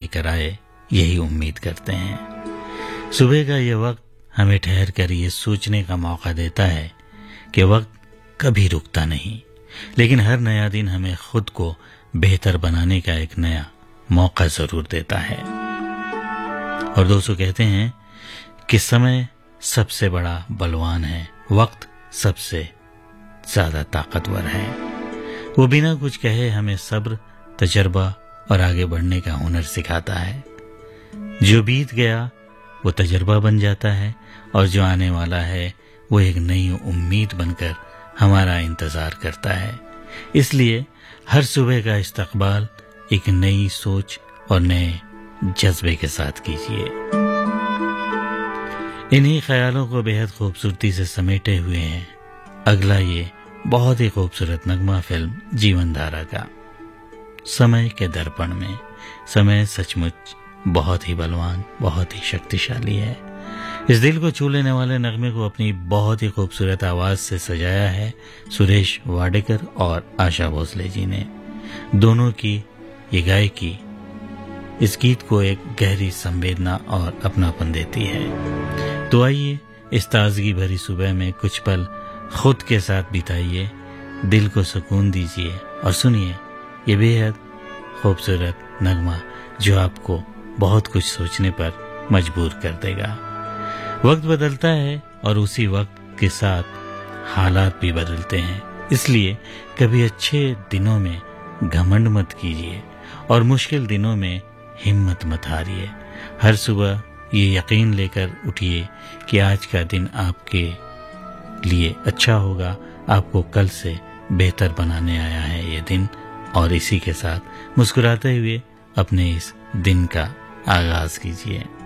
लेकर आए, यही उम्मीद करते हैं। सुबह का ये वक्त हमें ठहर कर ये सोचने का मौका देता है कि वक्त कभी रुकता नहीं, लेकिन हर नया दिन हमें खुद को बेहतर बनाने का एक नया मौका जरूर देता है। और दोस्तों, कहते हैं कि समय सबसे बड़ा बलवान है, वक्त सबसे ज्यादा ताकतवर है। वो बिना कुछ कहे हमें सब्र, तजर्बा और आगे बढ़ने का हुनर सिखाता है। जो बीत गया वो तजर्बा बन जाता है और जो आने वाला है वो एक नई उम्मीद बनकर हमारा इंतजार करता है। इसलिए हर सुबह का इस्तकबाल एक नई सोच और नए जज्बे के साथ कीजिए। इन्हीं ख्यालों को बेहद खूबसूरती से समेटे हुए हैं अगला ये बहुत ही खूबसूरत नगमा फिल्म जीवन धारा का। समय के दर्पण में समय सचमुच बहुत ही बलवान, बहुत ही शक्तिशाली है। इस दिल को छू लेने वाले नगमे को अपनी बहुत ही खूबसूरत आवाज से सजाया है सुरेश वाडेकर और आशा भोसले जी ने। दोनों की ये गायकी इस गीत को एक गहरी संवेदना और अपनापन देती है। तो आइए इस ताजगी भरी सुबह में कुछ पल खुद के साथ बिताइए, दिल को सुकून दीजिए और सुनिए ये बेहद खूबसूरत नगमा जो आपको बहुत कुछ सोचने पर मजबूर कर देगा। वक्त बदलता है और उसी वक्त के साथ हालात भी बदलते हैं, इसलिए कभी अच्छे दिनों में घमंड मत कीजिए और मुश्किल दिनों में हिम्मत मत हारिए। हर सुबह ये यकीन लेकर उठिए कि आज का दिन आपके लिए अच्छा होगा, आपको कल से बेहतर बनाने आया है ये दिन। और इसी के साथ मुस्कुराते हुए अपने इस दिन का आगाज कीजिए।